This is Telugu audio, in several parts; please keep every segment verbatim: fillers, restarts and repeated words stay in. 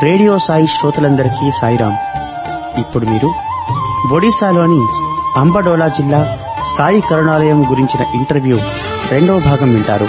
రేడియో సాయి శ్రోతలందరికీ సాయిరాం. ఇప్పుడు మీరు ఒడిశాలోని అంబడోలా జిల్లా సాయి కరుణాలయం గురించిన ఇంటర్వ్యూ రెండవ భాగం వింటారు.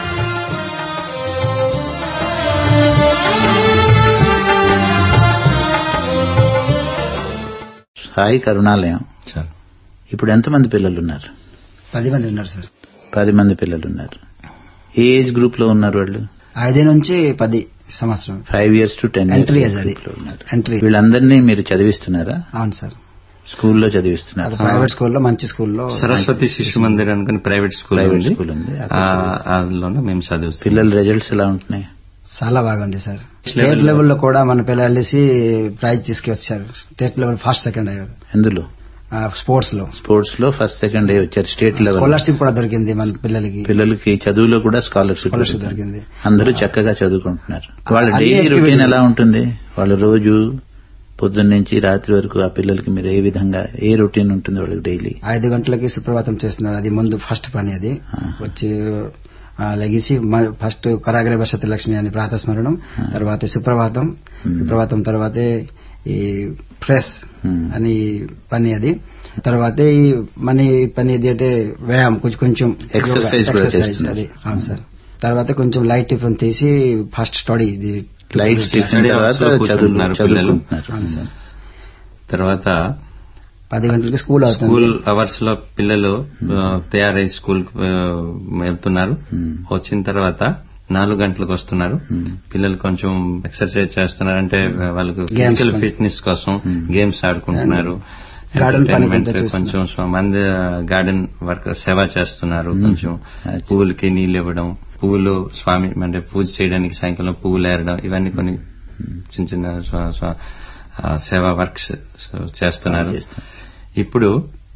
సాయి కరుణాలయం సార్, ఇప్పుడు ఎంతమంది పిల్లలు ఉన్నారు? పది మంది ఉన్నారు సార్. పది మంది పిల్లలు ఉన్నారు. ఏ ఏజ్ గ్రూప్ లో ఉన్నారు వాళ్ళు? ఐదు నుంచి పది సంవత్సరం. Five years to ten entry years అది ఉన్నారు. ఎంట్రీ. వీళ్ళందరినీ మీరు చదివిస్తున్నారా? అవును సార్, స్కూల్లో చదివిస్తున్నారు. ప్రైవేట్ స్కూల్లో, మంచి స్కూల్లో. సరస్వతి శిశు మందిర్ అనుకుని ప్రైవేట్ స్కూల్ ప్రైవేట్ స్కూల్ ఉంది, అందులోనే మేము చదివిస్తాం. పిల్లల రిజల్ట్స్ ఎలా ఉంటున్నాయి? చాలా బాగుంది సార్. స్టేట్ లెవెల్లో కూడా మన పిల్లలు వెళ్ళేసి ప్రైజ్ తీసుకొచ్చారు. స్టేట్ లెవెల్ ఫస్ట్ సెకండ్ అయ్యారు. ఎందులో? స్పోర్ట్స్ లో. స్పోర్ట్స్ లో ఫస్ట్ సెకండ్ వచ్చారు. స్టేట్ లెవెల్ స్కాలర్షిప్ కూడా దొరికింది మన పిల్లలకి. పిల్లలకి చదువులో కూడా స్కాలర్షిప్ స్కాలర్షిప్ దొరికింది. అందరూ చక్కగా చదువుకుంటున్నారు. వాళ్ళ డైలీ రొటీన్ ఎలా ఉంటుంది? వాళ్ళ రోజు పొద్దున్న నుంచి రాత్రి వరకు ఆ పిల్లలకి మీరు ఏ విధంగా, ఏ రొటీన్ ఉంటుంది వాళ్ళకి డైలీ? ఐదు గంటలకి సుప్రభాతం చేస్తున్నారు. అది ముందు ఫస్ట్ పని. అది వచ్చి లెగిసి ఫస్ట్ కరాగ్రే వసతి లక్ష్మి అని ప్రాతస్మరణం, తర్వాత సుప్రభాతం, సుప్రభాతం తర్వాతే ఈ ప్రెస్ అని పని. అది తర్వాతే ఈ మనీ పని ఏది అంటే వ్యాయామం, కొంచెం కొంచెం ఎక్సర్సైజ్. అది అవును సార్. తర్వాత కొంచెం లైట్ టిఫిన్ తీసి ఫస్ట్ స్టడీ. ఇది లైట్ టిఫిన్ పిల్లలు. తర్వాత పది గంటలకి స్కూల్ అవుతుంది. స్కూల్ అవర్స్ లో పిల్లలు తయారై స్కూల్ వెళ్తున్నారు. వచ్చిన తర్వాత నాలుగు గంటలకు వస్తున్నారు. పిల్లలు కొంచెం ఎక్సర్సైజ్ చేస్తున్నారు, అంటే వాళ్ళకు ఫిజికల్ ఫిట్నెస్ కోసం గేమ్స్ ఆడుకుంటున్నారు. ఎంటర్టైన్మెంట్ కొంచెం మంది గార్డెన్ వర్క్ సేవ చేస్తున్నారు. కొంచెం పువ్వులకి నీళ్లు ఇవ్వడం, పువ్వులు స్వామి అంటే పూజ చేయడానికి సాయంకాలం పువ్వులు ఏరడం, ఇవన్నీ కొన్ని చిన్న చిన్న సేవా వర్క్స్ చేస్తున్నారు. ఇప్పుడు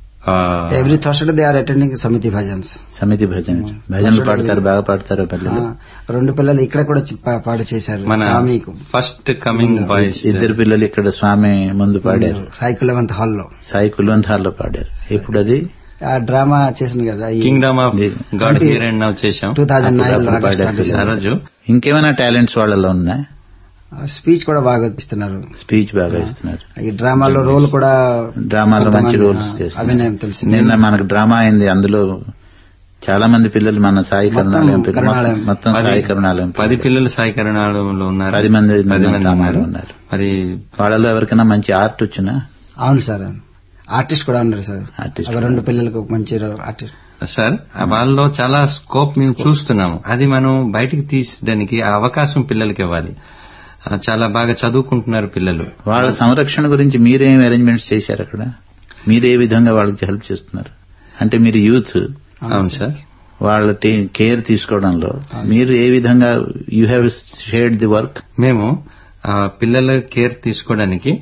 every Thursday they are attending సమితి భజన్స్. సమితి భజన భజనలు పాడతారు, బాగా పాడతారు పిల్లలు. రెండు పిల్లలు ఇక్కడ కూడా పాడి చేశారు. మన ఫస్ట్ కమింగ్ బాయ్స్ ఇద్దరు పిల్లలు ఇక్కడ స్వామి ముందు పాడారు. సాయి కులవంత్ హాల్లో సాయి కులవంత్ హాల్లో పాడారు. ఇప్పుడు అది డ్రామా చేసింది కదా, Kingdom of God here and now చేశాం టూ థౌజండ్ నైన్ ఆ రోజు. ఇంకేమైనా టాలెంట్స్ వాళ్ళలో ఉందా? స్పీచ్ కూడా బాగా ఇస్తున్నారు. స్పీచ్ బాగా ఇస్తున్నారు. ఈ డ్రామాలో రోల్ కూడా, డ్రామాలో మంచి రోల్స్ చేస్తున్నారు. అభినయం తెలిసి నిన్న మనకు డ్రామా అయింది, అందులో చాలా మంది పిల్లలు మన సాయి కరుణాలయం మొత్తం సాయి కరుణాలయం పది పిల్లలు సాయి కరుణాలయంలో ఉన్నారు. పది మంది ఉన్నారు. మరి వాళ్ళలో ఎవరికైనా మంచి ఆర్ట్ వచ్చినా? అవును సార్, ఆర్టిస్ట్ కూడా ఉన్నారు సార్. ఆర్టిస్ట్ రెండు పిల్లలకు మంచి ఆర్టిస్ట్ సార్. వాళ్ళలో చాలా స్కోప్ మేము చూస్తున్నాము. అది మనం బయటికి తీసడానికి ఆ అవకాశం పిల్లలకి ఇవ్వాలి. చాలా బాగా చదువుకుంటున్నారు పిల్లలు. వాళ్ళ సంరక్షణ గురించి మీరేం అరేంజ్మెంట్స్ చేశారు అక్కడ? మీరు ఏ విధంగా వాళ్ళకి హెల్ప్ చేస్తున్నారు? అంటే మీరు యూత్. అవును సార్. వాళ్ళ కేర్ తీసుకోవడంలో మీరు ఏ విధంగా you have shared the work? మేము పిల్లల కేర్ తీసుకోవడానికి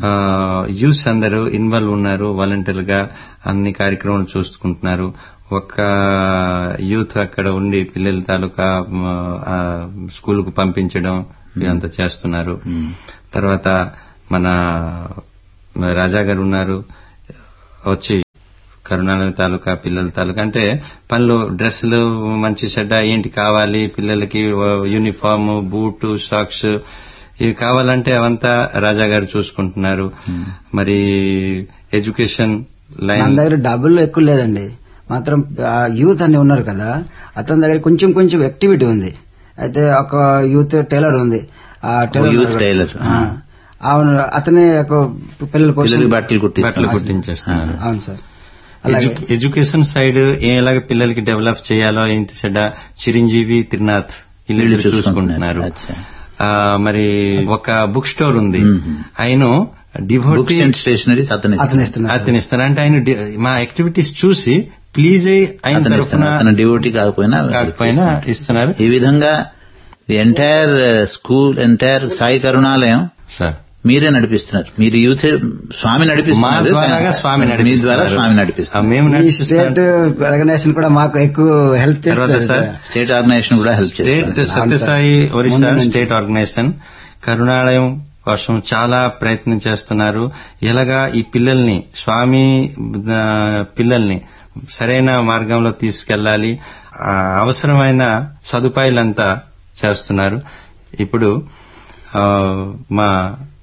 యూత్ అందరూ ఇన్వాల్వ్ ఉన్నారు. వాలంటీర్ గా అన్ని కార్యక్రమాలు చూసుకుంటున్నారు. ఒక యూత్ అక్కడ ఉండి పిల్లల తాలూకా స్కూల్ కు పంపించడం ఇదంతా చేస్తున్నారు. తర్వాత మన రాజా గారు ఉన్నారు, వచ్చి కరుణాలయం తాలూకా పిల్లల తాలూకా అంటే పనులు, డ్రెస్సులు మంచి చెడ్డ ఏంటి కావాలి పిల్లలకి, యూనిఫామ్, బూటు, సాక్స్ ఇవి కావాలంటే అవంతా రాజా గారు చూసుకుంటున్నారు. మరి ఎడ్యుకేషన్ లైన్ మన దగ్గర డబ్బులు ఎక్కువ లేదండి, మాత్రం యూత్ అని ఉన్నారు కదా, అతని దగ్గర కొంచెం కొంచెం యాక్టివిటీ ఉంది. అయితే ఒక యూత్ టైలర్ ఉంది, ఆ యూత్ టైలర్ అవును, అతనే పిల్లల కోసం బట్టలు బట్టలు కుట్టించేస్తున్నారు. అవును సార్. ఎడ్యుకేషన్ సైడ్ ఎలాగ పిల్లలకి డెవలప్ చేయాలో ఏంటి చెడ్డ చిరంజీవి, త్రినాథ్ ఇల్లు చూసుకుంటున్నారు. మరి ఒక బుక్ స్టోర్ ఉంది, ఆయన డివోటీ స్టేషనరీస్ అతనిస్తారు. అంటే ఆయన మా యాక్టివిటీస్ చూసి ప్లీజ్ అయిన తరఫున డివోటీ కాకపోయినా కాకపోయినా ఇస్తున్నారు. ఈ విధంగా entire school, entire Sai కరుణాలయం sir మీరే నడిపిస్తున్నారు. మీరు యూత్ స్వామి నడిపిస్తున్నారు, స్వామి ద్వారా స్వామి నడిపిస్తున్నారు. మేము స్టేట్ ఆర్గనైజేషన్ కూడా మాకు ఎక్కువ హెల్ప్ చేస్తారు సార్. స్టేట్ ఆర్గనైజేషన్ కూడా హెల్ప్ చేస్తారు. State Sathya Sai Orissa state organisation కరుణాలయం కోసం చాలా ప్రయత్నం చేస్తున్నారు. ఎలాగా ఈ పిల్లల్ని, స్వామి పిల్లల్ని సరైన మార్గంలో తీసుకెళ్లాలి, అవసరమైన సదుపాయాలంతా చేస్తున్నారు. ఇప్పుడు మా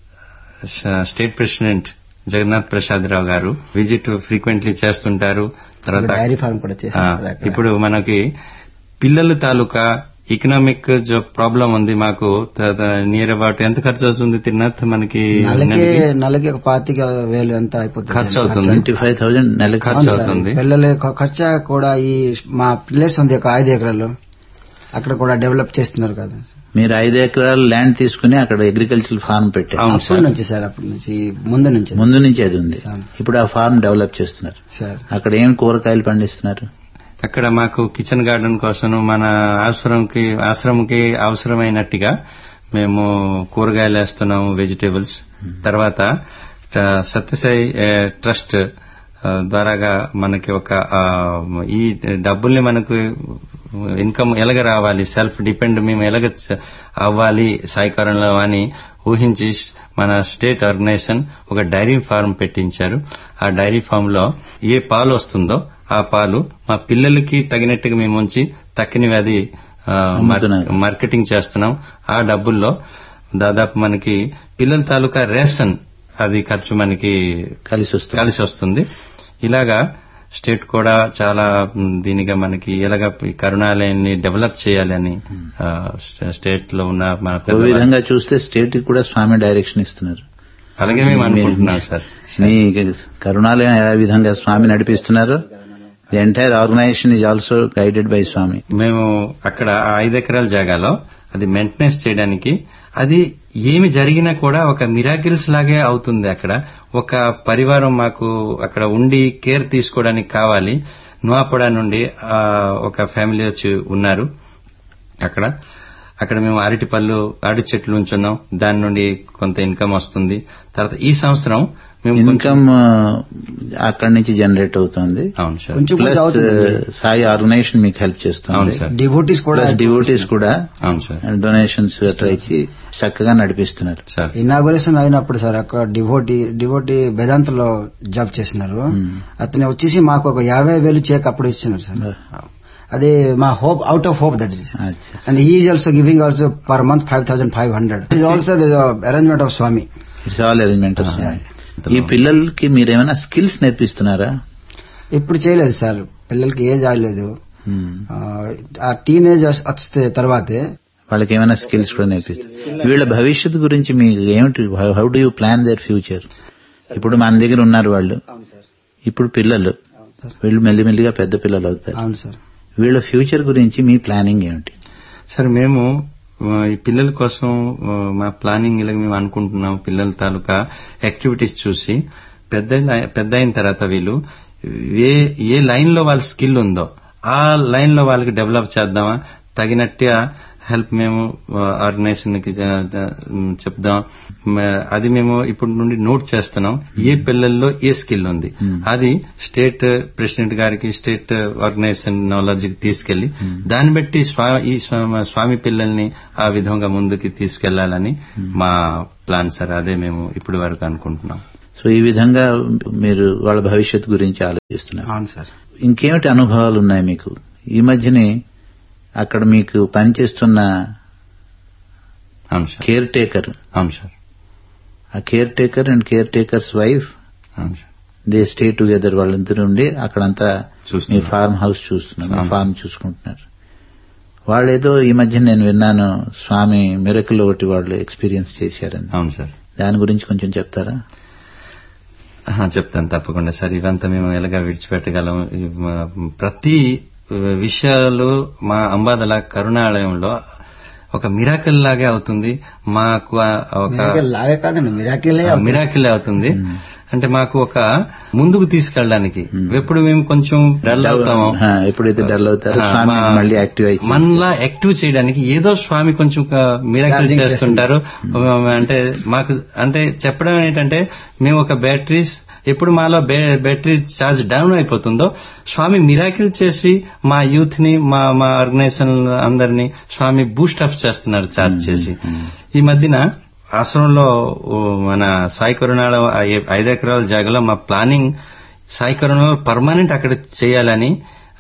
స్టేట్ ప్రెసిడెంట్ జగన్నాథ్ ప్రసాద్ రావు గారు విజిట్ ఫ్రీక్వెంట్లీ చేస్తుంటారు. తర్వాత డైరీ ఫార్మ్ కూడా చేస్తారు. ఇప్పుడు మనకి పిల్లల తాలూకా ఎకనామిక్ జో ప్రాబ్లం ఉంది మాకు. నియర్ అబౌట్ ఎంత ఖర్చు అవుతుంది తిరునాథ్ మనకి? నెలకి ఒక పాతిక వేలు ఎంత అయిపోతుంది ఖర్చు అవుతుంది. ట్వంటీ ఫైవ్ థౌసండ్ నెలకి ఖర్చు అవుతుంది. పిల్లల ఖర్చు కూడా ఈ మా ప్లేస్ ఉంది ఒక ఐదు ఎకరాలు, అక్కడ కూడా డెవలప్ చేస్తున్నారు కదా. మీరు ఐదు ఎకరాలు ల్యాండ్ తీసుకుని అక్కడ అగ్రికల్చర్ ఫార్మ్ పెట్టారు. అప్పటి నుంచి సార్, అప్పటి నుంచి ముందు నుంచి ముందు నుంచి అది ఉంది. ఇప్పుడు ఆ ఫార్మ్ డెవలప్ చేస్తున్నారు సార్. అక్కడ ఏం కూరగాయలు పండిస్తున్నారు? అక్కడ మాకు కిచెన్ గార్డెన్ కోసం మన ఆశ్రమంకి ఆశ్రమంకి అవసరమైనట్టుగా మేము కూరగాయలు వేస్తున్నాము, వెజిటేబుల్స్. తర్వాత సత్యసాయి ట్రస్ట్ ద్వారాగా మనకి ఒక ఈ డబ్బుల్ని మనకు ఇన్కమ్ ఎలాగ రావాలి, సెల్ఫ్ డిపెండ్ మేము ఎలాగ అవ్వాలి సాయికారంలో అని ఊహించి మన స్టేట్ ఆర్గనైజేషన్ ఒక డైరీ ఫార్మ్ పెట్టించారు. ఆ డైరీ ఫామ్ లో ఏ పాలు వస్తుందో ఆ పాలు మా పిల్లలకి తగినట్టుగా మేము ఉంచి తక్కినవి అది మార్కెటింగ్ చేస్తున్నాం. ఆ డబ్బుల్లో దాదాపు మనకి పిల్లల తాలూకా రేషన్ అది ఖర్చు మనకి కలిసి వస్తుంది. ఇలాగా స్టేట్ కూడా చాలా దీనిగా మనకి ఎలాగ కరుణాలయాన్ని డెవలప్ చేయాలని స్టేట్ లో ఉన్న మన విధంగా చూస్తే స్టేట్ కూడా స్వామి డైరెక్షన్ ఇస్తున్నారు. అలాగే మేము అనుకుంటున్నాం సార్. మీ కరుణాలయం ఏ విధంగా స్వామి నడిపిస్తున్నారు? The entire organisation is also guided by స్వామి. మేము అక్కడ ఐదు ఎకరాల జాగాలో అది మెయింటెనెన్స్ చేయడానికి అది ఏమి జరిగినా కూడా ఒక మిరాకిల్స్ లాగే అవుతుంది. అక్కడ ఒక పరివారం మాకు అక్కడ ఉండి కేర్ తీసుకోవడానికి కావాలి. నువాపడా నుండి ఒక ఫ్యామిలీ వచ్చి ఉన్నారు అక్కడ. అక్కడ మేము అరటి పళ్ళు అరటి చెట్లు ఉంచున్నాం, దాని నుండి కొంత ఇన్కమ్ వస్తుంది. తర్వాత ఈ సంవత్సరం మేము ఇన్కమ్ అక్కడి నుంచి జనరేట్ అవుతుంది. అవును సార్. ప్లస్ సాయి ఆర్గనైజేషన్ మీకు హెల్ప్ చేస్తుంది. డివోటీస్ కూడా డివోటీస్ కూడా అవును సార్ డొనేషన్స్ ఇచ్చి చక్కగా నడిపిస్తున్నారు సార్. ఇనాగరేషన్ అయినప్పుడు సార్ అక్కడ డివోటీ డివోటీ వేదాంతలో జాబ్ చేస్తున్నారు. అతను వచ్చేసి మాకు ఒక యాభై వేలు చెక్ అప్పుడు ఇచ్చినారు సార్. అదే మా hope, out of hope that is. And he is also giving also per month five thousand five hundred is also arrangement of Swamy. It's all arrangement of స్వామి. ఈ పిల్లలకి మీరేమైనా స్కిల్స్ నేర్పిస్తున్నారా? ఇప్పుడు చేయలేదు సార్, పిల్లలకి ఏజ్ ఆగలేదు. ఆ టీనేజ్ వస్తే తర్వాతే వాళ్ళకి ఏమైనా స్కిల్స్ కూడా నేర్పిస్తారు. వీళ్ళ భవిష్యత్తు గురించి మీకు ఏమిటి? How do you plan their future? ఇప్పుడు మన దగ్గర ఉన్నారు వాళ్ళు, ఇప్పుడు పిల్లలు, వీళ్ళు మెల్లిమెల్లిగా పెద్ద పిల్లలు అవుతారు. అవును సార్. వీళ్ళ ఫ్యూచర్ గురించి మీ ప్లానింగ్ ఏమిటి? సార్ మేము ఈ పిల్లల కోసం మా ప్లానింగ్ ఇలా మేము అనుకుంటున్నాం. పిల్లల తాలూకా యాక్టివిటీస్ చూసి పెద్ద పెద్ద అయిన తర్వాత వీళ్ళు ఏ ఏ లైన్ లో వాళ్ళ స్కిల్ ఉందో ఆ లైన్ లో వాళ్ళకి డెవలప్ చేద్దామా, తగినట్టుగా హెల్ప్ మేము ఆర్గనైజేషన్ కి చెప్దాం. అది మేము ఇప్పటి నుండి నోట్ చేస్తున్నాం ఏ పిల్లల్లో ఏ స్కిల్ ఉంది. అది స్టేట్ ప్రెసిడెంట్ గారికి, స్టేట్ ఆర్గనైజేషన్ నాలెడ్జ్కి తీసుకెళ్లి దాన్ని బట్టి ఈ స్వామి పిల్లల్ని ఆ విధంగా ముందుకి తీసుకెళ్లాలని మా ప్లాన్ సార్. అదే మేము ఇప్పటి వరకు అనుకుంటున్నాం. సో ఈ విధంగా మీరు వాళ్ళ భవిష్యత్తు గురించి ఆలోచిస్తున్నారు. అవును సార్. ఇంకేమిటి అనుభవాలు ఉన్నాయి మీకు? ఈ మధ్యనే అక్కడ మీకు పనిచేస్తున్న కేర్ టేకర్, అవును సార్, ఆ care taker and care takers wife they stay together. వాళ్ళిద్దరు ఉండి అక్కడంతా మీ ఫార్మ్ హౌస్ చూస్తున్నారు, ఫార్మ్ చూసుకుంటున్నారు. వాళ్ళేదో ఈ మధ్య నేను విన్నాను స్వామి మిరకల్ ఒకటి వాళ్ళు ఎక్స్పీరియన్స్ చేశారని. అవును సార్. దాని గురించి కొంచెం చెప్తారా? చెప్తాను తప్పకుండా సార్. ఇవంతా మేము ఎలాగా విడిచిపెట్టగలం? ప్రతి విషయాలు మా అంబాదల కరుణాలయంలో ఒక మిరాకిల్ లాగే అవుతుంది. మాకు ఒక మిరాకిల్ అవుతుంది. అంటే మాకు ఒక ముందుకు తీసుకెళ్ళడానికి ఎప్పుడు మేము కొంచెం డల్ అవుతాము, ఎప్పుడైతే డల్ అవుతారో మళ్ళీ యాక్టివ్ అయ్యి మనలా యాక్టివ్ చేయడానికి ఏదో స్వామి కొంచెం మిరాకిల్ చేస్తుంటారు. అంటే మాకు అంటే చెప్పడం ఏంటంటే మేము ఒక బ్యాటరీస్ ఎప్పుడు మాలో బ్యాటరీ ఛార్జ్ డౌన్ అయిపోతుందో స్వామి మిరాకిల్ చేసి మా యూత్ ని మా మా ఆర్గనైజేషన్ అందరినీ స్వామి బూస్ట్ అప్ చేస్తున్నారు ఛార్జ్ చేసి. ఈ మధ్యన ఆశ్రమంలో మన సాయి కరుణాల ఐదు ఎకరాల జాగాలో మా ప్లానింగ్ సాయి కరుణాలో పర్మనెంట్ అక్కడ చేయాలని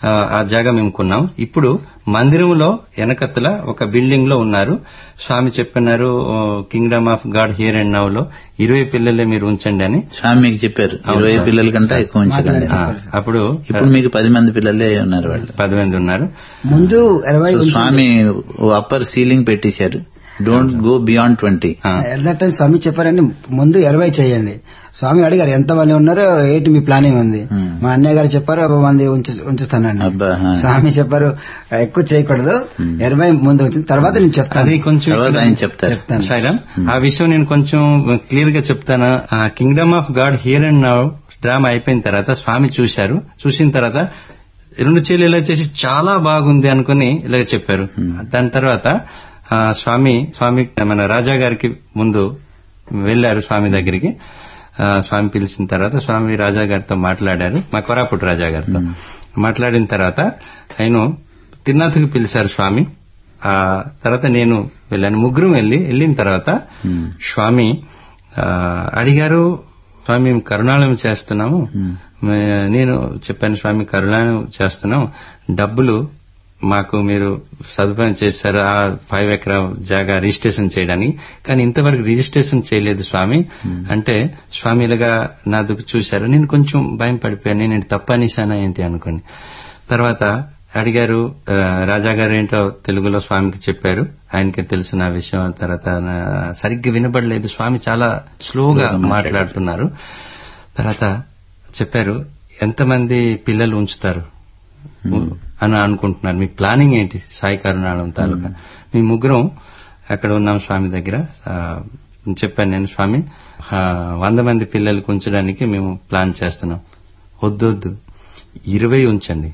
ఆ జాగా మేము కొన్నాం. ఇప్పుడు మందిరంలో వెనకత్తల ఒక బిల్డింగ్ లో ఉన్నారు. స్వామి చెప్పినారు Kingdom of God here and now లో ఇరవై పిల్లలే మీరు ఉంచండి అని స్వామి మీకు చెప్పారు. ఇరవై పిల్లల కంటే ఎక్కువ ఉంచండి. అప్పుడు ఇప్పుడు మీకు పది మంది పిల్లలే ఉన్నారు. వాళ్ళు పది మంది ఉన్నారు. ముందు స్వామి అప్పర్ సీలింగ్ పెట్టేశారు. Don't go beyond twenty. At that time స్వామి చెప్పారని ముందు ఇరవై చేయండి. స్వామి అడిగారు ఎంత మంది ఉన్నారో ఏంటి మీ ప్లానింగ్ ఉంది. మా అన్నయ్య గారు చెప్పారు ఒక మంది ఉంచుస్తానండి. స్వామి చెప్పారు ఎక్కువ చేయకూడదు, ఇరవై ముందు వచ్చిన తర్వాత నేను చెప్తాను. అది కొంచెం చెప్తారు. ఆ విషయం నేను కొంచెం క్లియర్ గా చెప్తాను. Kingdom of God here and now drama అయిపోయిన తర్వాత స్వామి చూశారు. చూసిన తర్వాత రెండు చేలు ఇలా చేసి చాలా బాగుంది అనుకుని ఇలా చెప్పారు. దాని తర్వాత స్వామి స్వామి మన రాజా గారికి ముందు వెళ్లారు. స్వామి దగ్గరికి స్వామి పిలిచిన తర్వాత స్వామి రాజా గారితో మాట్లాడారు. మా కొరాపుట్ రాజా గారితో మాట్లాడిన తర్వాత ఆయన తిరునాథ్కి పిలిచారు స్వామి. ఆ తర్వాత నేను వెళ్ళాను. ముగ్గురు వెళ్లి వెళ్ళిన తర్వాత స్వామి అడిగారు, స్వామి మేము కరుణాలయం చేస్తున్నాము. నేను చెప్పాను స్వామి కరుణాలయం చేస్తున్నాం, డబ్బులు మాకు మీరు సదుపాయం చేశారు ఆ ఫైవ్ ఎకరా జాగా రిజిస్ట్రేషన్ చేయడానికి, కానీ ఇంతవరకు రిజిస్ట్రేషన్ చేయలేదు స్వామి అంటే స్వామి ఇలాగా నా దుఃఖ చూశారు. నేను కొంచెం భయం పడిపోయాను, నేను తప్పనిసానా ఏంటి అనుకుని. తర్వాత అడిగారు రాజా గారు ఏంటో తెలుగులో స్వామికి చెప్పారు. ఆయనకి తెలిసిన విషయం. తర్వాత సరిగ్గా వినబడలేదు, స్వామి చాలా స్లోగా మాట్లాడుతున్నారు. తర్వాత చెప్పారు ఎంతమంది పిల్లలు ఉంచుతారు అని అనుకుంటున్నారు, మీ ప్లానింగ్ ఏంటి సాయి కరుణాలయం తాలూకా. మీ ముగ్గురం అక్కడ ఉన్నాం స్వామి దగ్గర. చెప్పాను నేను స్వామి వంద మంది పిల్లలకు ఉంచడానికి మేము ప్లాన్ చేస్తున్నాం. వద్దొద్దు ఇరవై ఉంచండి,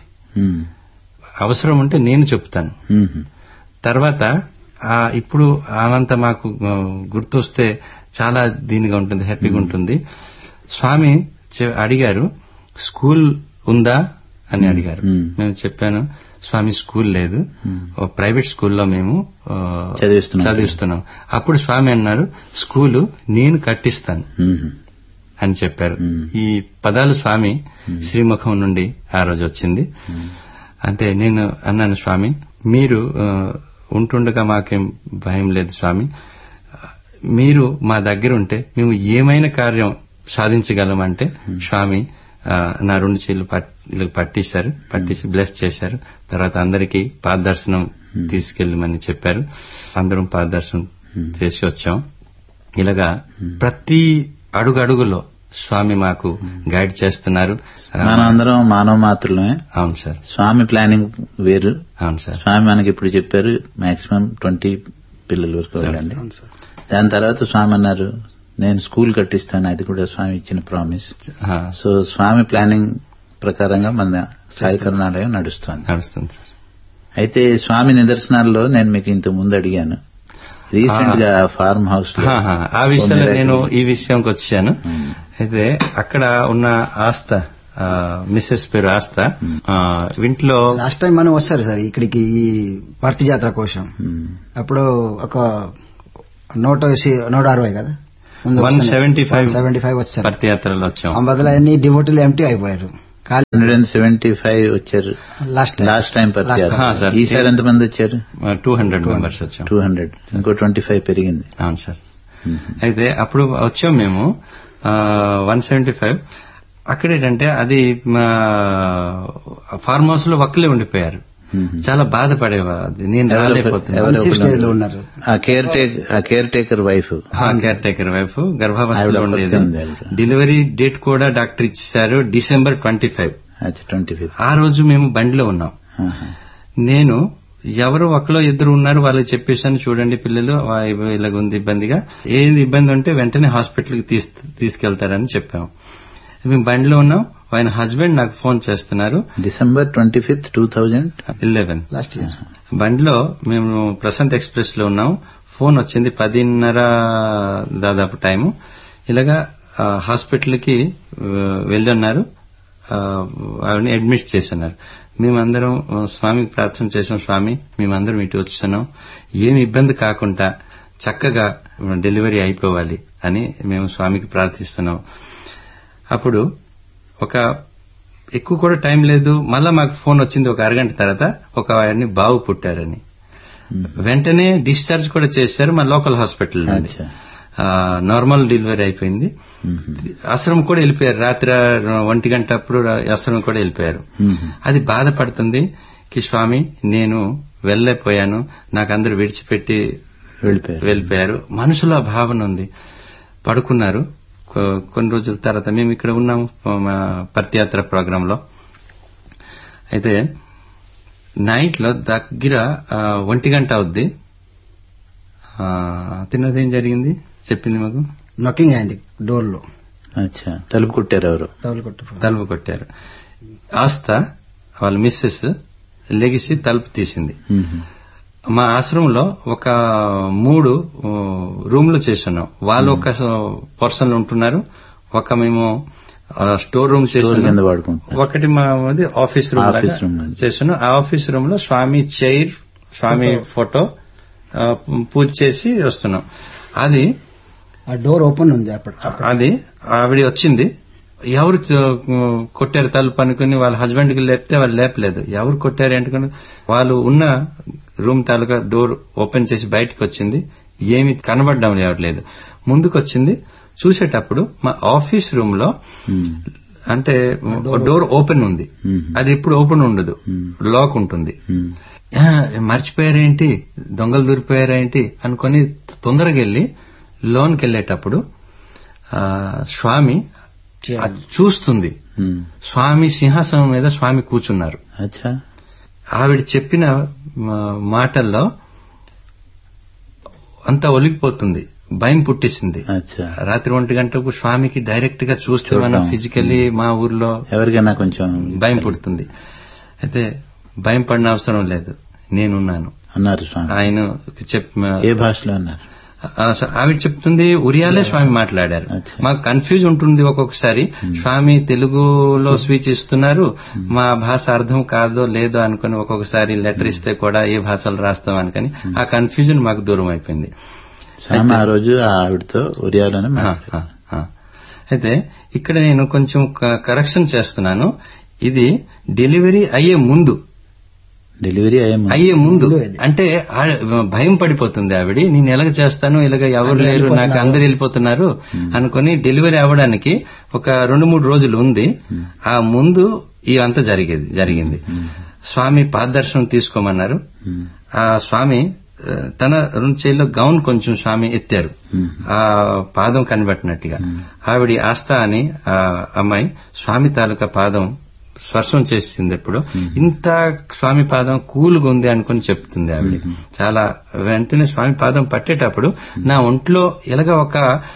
అవసరం ఉంటే నేను చెప్తాను. తర్వాత ఇప్పుడు అవంతా మాకు గుర్తొస్తే చాలా దీనిగా ఉంటుంది, హ్యాపీగా ఉంటుంది. స్వామి అడిగారు స్కూల్ ఉందా అని అడిగారు. మేము చెప్పాను స్వామి స్కూల్ లేదు, ప్రైవేట్ స్కూల్లో మేము చదివిస్తున్నాం. అప్పుడు స్వామి అన్నారు స్కూలు నేను కట్టిస్తాను అని చెప్పారు. ఈ పదాలు స్వామి శ్రీముఖం నుండి ఆ రోజు వచ్చింది. అంటే నేను అన్నాను స్వామి మీరు ఉంటుండగా మాకేం భయం లేదు స్వామి, మీరు మా దగ్గర ఉంటే మేము ఏమైనా కార్యం సాధించగలమంటే స్వామి నా రెండు చేతులు పట్టించారు, పట్టించి బ్లెస్ చేశారు. తర్వాత అందరికీ పాదదర్శనం తీసుకెళ్ళమని చెప్పారు. అందరం పాదదర్శనం చేసి వచ్చాం. ఇలాగా ప్రతి అడుగు అడుగులో స్వామి మాకు గైడ్ చేస్తున్నారు. మనం అందరం మానవ మాత్రమే. అవును సార్. స్వామి ప్లానింగ్ వేరు. అవును సార్. స్వామి మనకి ఇప్పుడు చెప్పారు మాక్సిమం ట్వంటీ పిల్లల వరకు వెళ్ళండి. దాని తర్వాత స్వామి అన్నారు నేను స్కూల్ కట్టిస్తాను, అది కూడా స్వామి ఇచ్చిన ప్రామిస్. సో స్వామి ప్లానింగ్ ప్రకారంగా మన సాయి కరుణాలయం నడుస్తుంది నడుస్తుంది సార్. అయితే స్వామి నిదర్శనాల్లో నేను మీకు ఇంత ముందు అడిగాను రీసెంట్ గా ఫార్మ్ హౌస్ లో. ఆ విషయంలో నేను ఈ విషయంకి వచ్చాను. అయితే అక్కడ ఉన్న ఆస్థ మిస్సెస్ పేరు ఆస్థ, ఇంట్లో లాస్ట్ టైం మనం వస్తారు సార్ ఇక్కడికి ఈ భర్తీ జాతర కోసం. అప్పుడు ఒక నూట నూట అరవై కదా one seventy five seventy five వచ్చారు భర్తీ యాత్రలో వచ్చాం. ఆ బదులు అన్ని డివోటీలు ఎంటీ అయిపోయారు. హండ్రెడ్ అండ్ సెవెంటీ ఫైవ్ వచ్చారు లాస్ట్ లాస్ట్ టైం భర్తీ యాత్ర. ఈసారి ఎంతమంది వచ్చారు? టూ హండ్రెడ్ మెంబర్స్ వచ్చాం. టూ హండ్రెడ్ ఇంకో ట్వంటీ ఫైవ్ పెరిగింది. అవును సార్. అయితే అప్పుడు వచ్చాం మేము వన్ సెవెంటీ ఫైవ్. అక్కడేంటంటే అది ఫార్మ్ హౌస్ లో ఒక్కలే ఉండిపోయారు. చాలా బాధపడేవారు, నేను రాలేకపోతున్నాను. Care taker wife care taker wife గర్భావస్థలో ఉండేది. డెలివరీ డేట్ కూడా డాక్టర్ ఇచ్చారు December twenty five twenty five ఆ రోజు మేము బండిలో ఉన్నాం. నేను ఎవరు ఒకలో ఇద్దరు ఉన్నారు వాళ్ళకి చెప్పేశాను చూడండి పిల్లలు ఇలాగుంది ఇబ్బందిగా, ఏది ఇబ్బంది ఉంటే వెంటనే హాస్పిటల్కి తీసుకెళ్తారని చెప్పాము. మేము బండిలో ఉన్నాం. ఆయన హస్బెండ్ నాకు ఫోన్ చేస్తున్నారు. December twenty fifth two thousand eleven last year. బండిలో మేము ప్రశాంత్ ఎక్స్ప్రెస్ లో ఉన్నాం. ఫోన్ వచ్చింది పదిన్నర దాదాపు టైము. ఇలాగా హాస్పిటల్ కి వెళ్ళున్నారు, ఆవిడని అడ్మిట్ చేస్తున్నారు. మేమందరం స్వామికి ప్రార్థన చేసాం, స్వామి మేమందరం ఇటు వచ్చాం, ఏమి ఇబ్బంది కాకుండా చక్కగా డెలివరీ అయిపోవాలి అని మేము స్వామికి ప్రార్థిస్తున్నాం. అప్పుడు ఒక ఎక్కువ కూడా టైం లేదు. మళ్ళా మాకు ఫోన్ వచ్చింది ఒక అరగంట తర్వాత, ఒక ఆయన్ని బావు పుట్టారని. వెంటనే డిశ్చార్జ్ కూడా చేశారు మా లోకల్ హాస్పిటల్ నుండి. నార్మల్ డెలివరీ అయిపోయింది. ఆశ్రమం కూడా వెళ్ళిపోయారు. రాత్రి ఒంటి గంట అప్పుడు ఆశ్రమం కూడా వెళ్ళిపోయారు. అది బాధపడుతుంది కి స్వామి నేను వెళ్ళలేకపోయాను, నాకు అందరూ విడిచిపెట్టి వెళ్ళిపోయారు. మనసులో భావన ఉంది. పడుకున్నారు. కొన్ని రోజుల తర్వాత మేము ఇక్కడ ఉన్నాము పర్తియాత్ర ప్రోగ్రామ్ లో. అయితే నైట్ లో దగ్గర ఒంటి గంట అవుద్ది. తిన్నది ఏం జరిగింది చెప్పింది మాకు. నాకింగ్ అయింది డోర్ లో. అచ్చా, తలుపు కొట్టారు ఎవరు? తలుపు కొట్టారు. ఆస్తా వాళ్ళ మిస్సెస్ లెగిసి తలుపు తీసింది. మా ఆశ్రమంలో ఒక మూడు రూమ్లు చేస్తున్నాం. వాళ్ళు ఒక పర్సన్లు ఉంటున్నారు, ఒక మేము స్టోర్ రూమ్ చేస్తున్నాం, ఒకటి మా ఆఫీస్ రూమ్ చేస్తున్నాం. ఆ ఆఫీస్ రూమ్ లో స్వామి చైర్, స్వామి ఫోటో పూజ చేసి వస్తున్నాం. అది డోర్ ఓపెన్ ఉంది. అది ఆవిడ వచ్చింది. ఎవరు కొట్టారు తలుపు అనుకుని వాళ్ళ హస్బెండ్ కి లేపితే వాళ్ళు లేపలేదు. ఎవరు కొట్టారు అనుకుని వాళ్ళు ఉన్న రూమ్ తాలూకా డోర్ ఓపెన్ చేసి బయటకు వచ్చింది. ఏమి కనబడడం ఎవరు లేదు. ముందుకు వచ్చింది. చూసేటప్పుడు మా ఆఫీస్ రూమ్ లో అంటే డోర్ ఓపెన్ ఉంది. అది ఎప్పుడు ఓపెన్ ఉండదు, లాక్ ఉంటుంది. మర్చిపోయారేంటి, దొంగలు దూరిపోయారేంటి అనుకుని తొందరగా వెళ్లి లోన్కి వెళ్లేటప్పుడు స్వామి చూస్తుంది. స్వామి సింహాసనం మీద స్వామి కూర్చున్నారు. ఆవిడ చెప్పిన మాటల్లో అంతా ఒలిగిపోతుంది, భయం పుట్టిస్తుంది. రాత్రి ఒంటి గంటకు స్వామికి డైరెక్ట్ గా చూస్తే మనం ఫిజికల్లీ మా ఊర్లో ఎవరికైనా కొంచెం భయం పుడుతుంది. అయితే భయం పడిన అవసరం లేదు, నేనున్నాను అన్నారు ఆయన. చెప్ ఏ భాషలో అన్నారు? ఆవిడ చెప్తుంది ఉరియాలే స్వామి మాట్లాడారు. మాకు కన్ఫ్యూజ్ ఉంటుంది ఒక్కొక్కసారి. స్వామి తెలుగులో స్పీచ్ ఇస్తున్నారు, మా భాష అర్థం కాదో లేదో అనుకుని ఒక్కొక్కసారి లెటర్ ఇస్తే కూడా ఏ భాషలు రాస్తాం అనుకుని ఆ కన్ఫ్యూజన్ మాకు దూరం అయిపోయింది. ఆ రోజు ఆవిడతో ఉరియాలోనే. అయితే ఇక్కడ నేను కొంచెం కరెక్షన్ చేస్తున్నాను. ఇది డెలివరీ అయ్యే ముందు డెలివరీ అయ్యే ముందు అంటే భయం పడిపోతుంది ఆవిడ. నేను ఎలాగ చేస్తాను, ఇలాగ ఎవరు లేరు, నాకు అందరు వెళ్ళిపోతున్నారు అనుకుని డెలివరీ అవ్వడానికి ఒక రెండు మూడు రోజులు ఉంది. ఆ ముందు ఇవంతా జరిగేది జరిగింది స్వామి పాదదర్శనం తీసుకోమన్నారు. ఆ స్వామి తన రెండు చేతిలో గౌన్ కొంచెం స్వామి ఎత్తారు, ఆ పాదం కనిపెట్టినట్టుగా. ఆవిడ ఆస్థా అని ఆ అమ్మాయి స్వామి తాలూకా పాదం స్పర్శం చేసింది. ఎప్పుడు ఇంత స్వామి పాదం కూలుగా ఉంది అనుకుని చెప్తుంది ఆవిడ. చాలా వెంటనే స్వామి పాదం పట్టేటప్పుడు నా ఒంట్లో ఎలాగ ఒక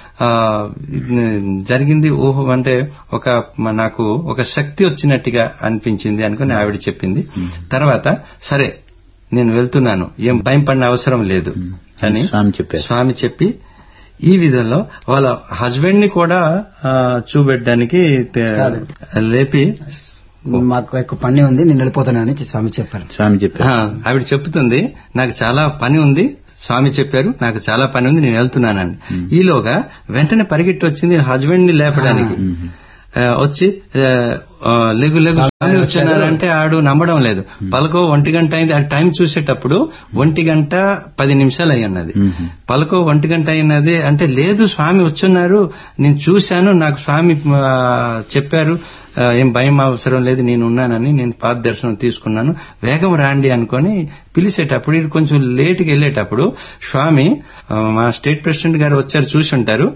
జరిగింది ఊహ, అంటే ఒక నాకు ఒక శక్తి వచ్చినట్టుగా అనిపించింది అనుకుని ఆవిడ చెప్పింది. తర్వాత సరే నేను వెళ్తున్నాను, ఏం భయం పడిన అవసరం లేదు అని స్వామి చెప్పి ఈ విధంలో వాళ్ళ హస్బెండ్ ని కూడా చూపెట్టడానికి లేపి మాకు ఎక్కువ పని ఉంది నేను వెళ్ళిపోతానని స్వామి చెప్పారు. స్వామి చెప్పారు. ఆవిడ చెప్తుంది నాకు చాలా పని ఉంది, స్వామి చెప్పారు నాకు చాలా పని ఉంది నేను వెళ్తున్నానని. ఈలోగా వెంటనే పరిగెట్టి వచ్చింది హస్బెండ్ ని లేపడానికి. వచ్చి లెగు లెగు స్వామి వచ్చారంటే ఆడు నమ్మడం లేదు. పలకో ఒంటి గంట అయింది. ఆ టైం చూసేటప్పుడు ఒంటి గంట పది నిమిషాలు అయి ఉన్నది. పలకో ఒంటి గంట అయినది అంటే లేదు స్వామి వచ్చున్నారు, నేను చూశాను, నాకు స్వామి చెప్పారు, ఏం భయం అవసరం లేదు నేను ఉన్నానని నేను పాద దర్శనం తీసుకున్నాను, వేగం రాండి అనుకుని పిలిచేటప్పుడు ఇది కొంచెం లేటుగా వెళ్ళేటప్పుడు స్వామి మా స్టేట్ ప్రెసిడెంట్ గారు వచ్చారు, చూసి ఉంటారు.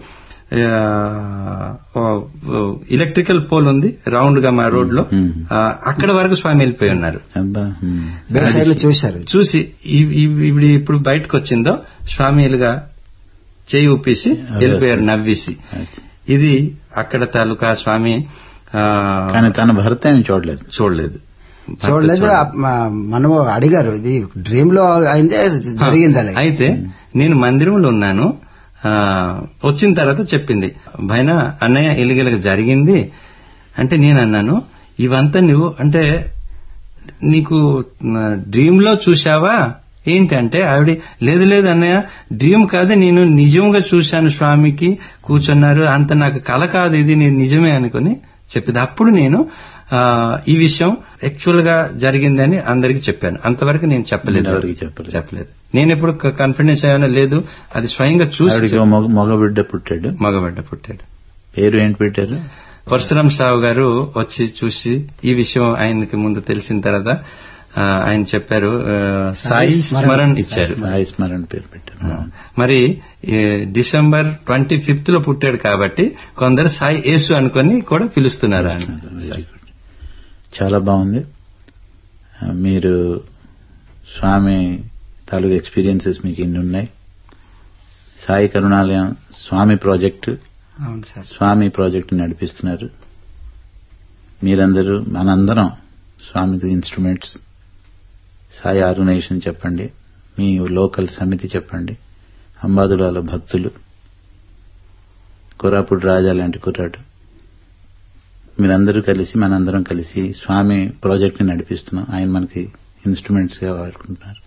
ఎలక్ట్రికల్ పోల్ ఉంది రౌండ్ గా మా రోడ్ లో, అక్కడ వరకు స్వామి వెళ్ళిపోయి ఉన్నారు. చూశారు. చూసి ఇవి ఇప్పుడు బయటకు వచ్చిందో స్వామి ఇలాగా చేయి ఊపేసి వెళ్ళిపోయారు నవ్వేసి. ఇది అక్కడ తాలూకా స్వామి. కానీ తన భర్త ఏమి చూడలేదు చూడలేదు చూడలేదు మనం అడిగారు ఇది డ్రీమ్ లో అయిందే జరిగింది. అయితే నేను మందిరంలో ఉన్నాను. వచ్చిన తర్వాత చెప్పింది భైనా అన్నయ్య ఇలిగిలగ జరిగింది అంటే నేను అన్నాను ఇవంతా నువ్వు అంటే నీకు డ్రీమ్ లో చూశావా ఏంటంటే ఆవిడ లేదు లేదు అన్నయ్య డ్రీమ్ కాదు నేను నిజంగా చూశాను, స్వామికి కూర్చున్నారు, అంత నాకు కల కాదు ఇది నేను నిజమే అనుకుని చెప్పింది. అప్పుడు నేను ఈ విషయం యాక్చువల్ గా జరిగిందని అందరికి చెప్పాను. అంతవరకు నేను చెప్పలేదు ఎవరికి చెప్పలేదు చెప్పలేదు నేను ఎప్పుడు కాన్ఫిడెన్స్ అయ్యానో లేదు, అది స్వయంగా చూసి. మగబిడ్డ పుట్టాడు మగబిడ్డ పుట్టాడు. పేరు ఏంటి పెట్టారు? పరశురామ్ సావు గారు వచ్చి చూసి ఈ విషయం ఆయనకి ముందు తెలిసిన తర్వాత ఆయన చెప్పారు, సాయి స్మరణ్ ఇచ్చారు. సాయి స్మరణ్ పేరు పెట్టారు. మరి డిసెంబర్ ట్వంటీ ఫిఫ్త్ లో పుట్టాడు కాబట్టి కొందరు సాయి యేసు అనుకుని కూడా పిలుస్తున్నారు. చాలా బాగుంది. మీరు స్వామి తాలూకు ఎక్స్పీరియన్సెస్ మీకు ఇన్ని ఉన్నాయి. సాయి కరుణాలయం స్వామి ప్రాజెక్టు స్వామి ప్రాజెక్టు నడిపిస్తున్నారు. మీరందరూ మనందరం స్వామి ఇన్స్ట్రుమెంట్స్. సాయి ఆర్గనైజేషన్ చెప్పండి, మీ లోకల్ సమితి చెప్పండి, అంబాదులాల భక్తులు, కోరాపుడు రాజా లాంటి కుర్రాడు, మీరందరూ కలిసి మనందరం కలిసి స్వామి ప్రాజెక్ట్ ని నడిపిస్తున్నాం. ఆయన మనకి ఇన్స్ట్రుమెంట్స్ గా వాడుకుంటున్నారు.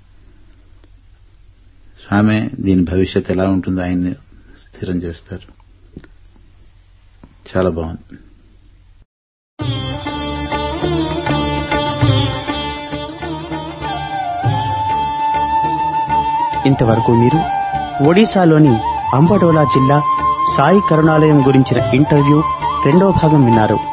స్వామి దీని భవిష్యత్ ఎలా ఉంటుందో ఆయన్ని స్థిరం చేస్తారు. చాలా బాగుంది. ఇంతవరకు మీరు ఒడిశాలోని అంబడోలా జిల్లా సాయి కరుణాలయం గురించిన ఇంటర్వ్యూ రెండో భాగం విన్నారు.